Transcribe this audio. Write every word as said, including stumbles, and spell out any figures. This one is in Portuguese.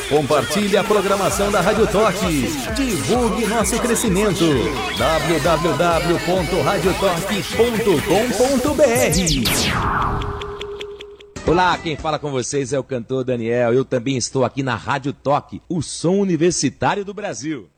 Compartilhe a programação da Rádio Toque. Divulgue nosso crescimento. w w w ponto rádio toque ponto com ponto b r. Olá, quem fala com vocês é o cantor Daniel. Eu também estou aqui na Rádio Toque, o som universitário do Brasil.